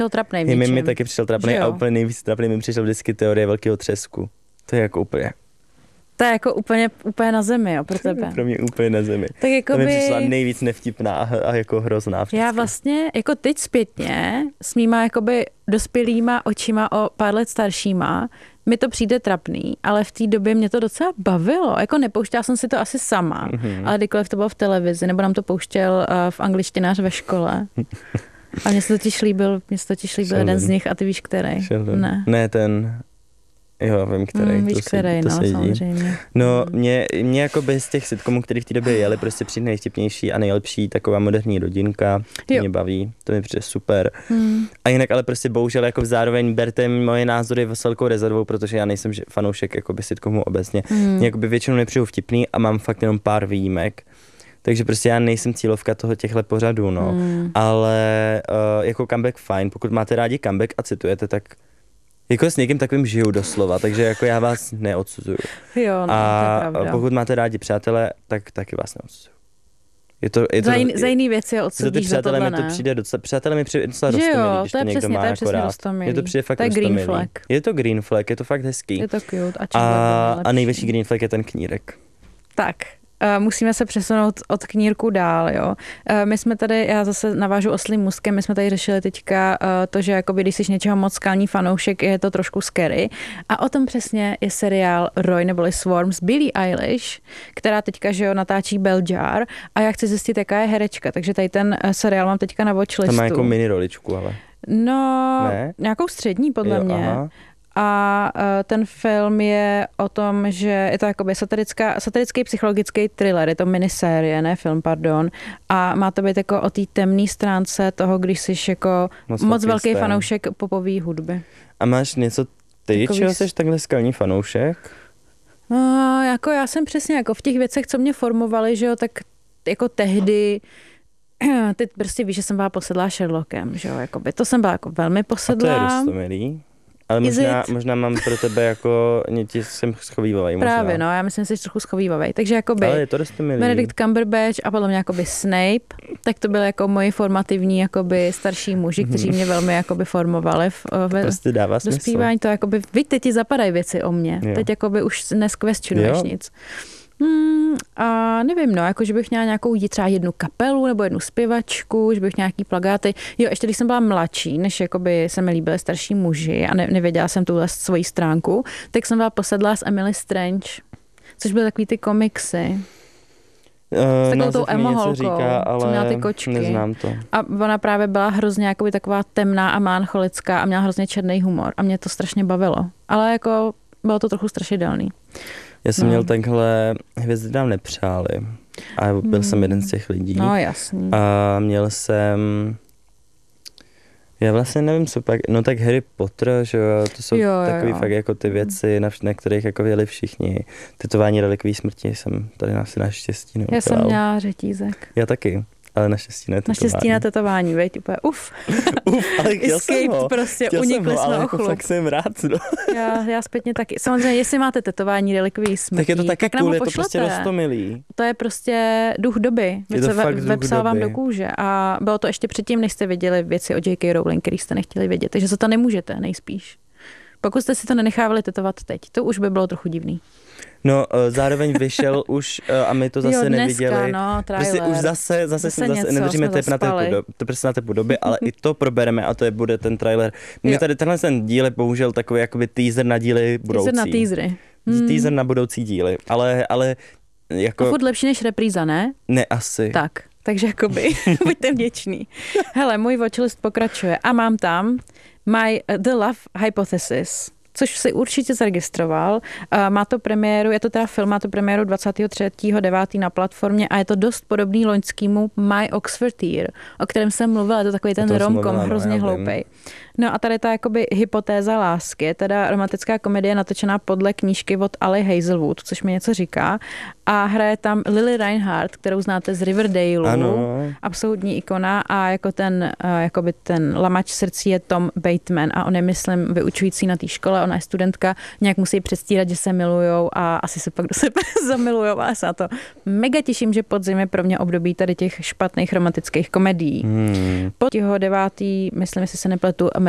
trapnej v Mi něčem. taky přišel trapnej a úplně nejvíc trapnej mi přišel vždycky teorie velkého třesku. To je jako úplně. To je jako úplně na zemi, jo, pro tebe. Pro mě úplně na zemi. Tak jako to mi přišla nejvíc nevtipná a jako hrozná vždycky. Já vlastně jako teď zpětně s mýma jakoby dospělýma očima o pár let staršíma mi to přijde trapný, ale v té době mě to docela bavilo. Jako nepouštěla jsem si to asi sama, ale kdykoliv to bylo v televizi, nebo nám to pouštěl v angličtinář ve škole. A mně se totiž líbil jeden z nich a ty víš, který. Ne, ten... Jo, vím, který. Víš, který, samozřejmě. No, mě jako bez těch sitcomů, který v té době jeli, prostě přijde nejvtipnější a nejlepší taková moderní rodinka. Mě baví, to mi přijde super. A jinak ale prostě bohužel jako zároveň berte moje názory s velkou rezervou, protože já nejsem fanoušek jakoby sitcomů obecně. Mě jakoby většinou nepřijdu vtipný a mám fakt jenom pár výjimek. Takže prostě já nejsem cílovka těchto pořadů, no. Ale jako comeback fajn, pokud máte rádi comeback a citujete, tak jako s někým takovým žiju doslova, takže jako já vás neodsuzuju. Jo, no, a to je pravda. pokud máte rádi přátelé, tak taky vás neodsuzuju. Za jiný věci je odsudíš za tohle, ne? Mi to přijde docela, přátelé mi přijde docela roztomilý, když to někdo má jako rád. Je to přijde fakt roztomilý. Green flag. Je to green flag, je to fakt hezký. Je to cute. A největší green flag je ten knírek. Tak. Musíme se přesunout od knírku dál, jo. My jsme tady, já zase navážu oslím můstkem, my jsme tady řešili teďka to, že jakoby, když jsi něčeho moc skalní fanoušek, je to trošku scary. A o tom přesně je seriál Roy neboli Swarm s Billie Eilish, která teďka, že jo, natáčí Bell Jar a já chci zjistit, jaká je herečka, takže tady ten seriál mám teďka na watchlistu. To má jako mini roličku, ale. No, nějakou střední podle mě. Aha. A ten film je o tom, že je to jakoby satirický psychologický thriller, je to minisérie, ne film, pardon. A má to být jako o té temné stránce toho, když jsi jako moc velký fanoušek popové hudby. A máš něco ty, čeho jsi takhle skalní fanoušek? No, jako já jsem přesně jako v těch věcech, co mě formovaly, že jo, tak jako tehdy ty prostě víš, že jsem byla posedlá Sherlockem, že jo, jakoby to jsem byla jako velmi posedlá. A to je roztomilý. Ale možná mám pro tebe jako jsem schovývavej. Právě, no, já myslím, že jsi trochu schovývavej. Takže jakoby ale je to dost milý. Benedict Cumberbatch a podle mě jakoby Snape, tak to byly jako moji formativní jakoby starší muži, kteří mě velmi jakoby formovali ve prostě dává smysl. Dospívání. To jakoby, víte, ti zapadají věci o mě. Jo. Teď jakoby už nesquestionuješ nic. A nevím, no, jako že bych měla nějakou třeba jednu kapelu nebo jednu zpěvačku, že bych měla nějaký plakáty. Jo, ještě když jsem byla mladší, než jakoby se mi líbily starší muži a nevěděla jsem tuhle svoji stránku, tak jsem byla posedlá s Emily Strange, což byly takový ty komiksy. S takovou tou emo holkou, co měla ty kočky. Neznám to. A ona právě byla hrozně jakoby taková temná a melancholická a měla hrozně černý humor a mě to strašně bavilo. Ale jako bylo to trochu strašidelný. Já jsem měl takhle, hvězdy nám nepřáli a byl jsem jeden z těch lidí. No jasný. A měl jsem, já vlastně nevím, co pak, no tak Harry Potter, že jo, to jsou takový fakt jako ty věci, na kterých jako věděli všichni. Tetování relikví smrti jsem tady asi naštěstí neudělal. Já jsem měla řetízek. Já taky. Ale naštěstí ne tetování. Naštěstí na tetování, veď, úplně ale chtěl jsem ho. Prostě unikli jsme ale jako fakt jsem rád. No. Já zpětně taky. Samozřejmě, jestli máte tetování relikví smrti, tak je to taky cool, je to pošlete. prostě roztomilý. To je prostě duch doby. Vepsal vám do kůže. A bylo to ještě předtím, než jste viděli věci o J.K. Rowling, který jste nechtěli vědět. Takže za to nemůžete, nejspíš. Pokud jste si to nenechávali tetovat teď, to už by bylo trochu divný. No, zároveň vyšel už a my to zase neviděli. No, prostě už zase nedržíme tep na tepu doby, ale i to probereme a to bude ten trailer. Mě tady tenhle díl je bohužel takový jakoby teaser na díly budoucí. Teaser na teasery. Teaser na budoucí díly, ale jako... A furt lepší než repríza, ne? Ne, asi. Takže jakoby, buďte vděční. Hele, můj watchlist pokračuje a mám tam The Love Hypothesis, což si určitě zaregistroval. Má to premiéru, je to teda film, má to premiéru 23.9. na platformě a je to dost podobný loňskému My Oxford Year, o kterém jsem mluvila, je to takový ten rom-com, hrozně hloupej. No a tady ta jakoby hypotéza lásky, je teda romantická komedie natočená podle knížky od Ali Hazelwood, což mi něco říká. A hraje tam Lily Reinhardt, kterou znáte z Riverdaleu, absolutní ikona a jakoby ten lamač srdcí je Tom Bateman a on je, myslím, vyučující na té škole, vzdělaná studentka, nějak musí předstírat, že se milujou a asi se pak do sebe zamilujou. A se na to mega těším, že podzim je pro mě období tady těch špatných romantických komedií. Po 9. myslím, jestli se nepletu,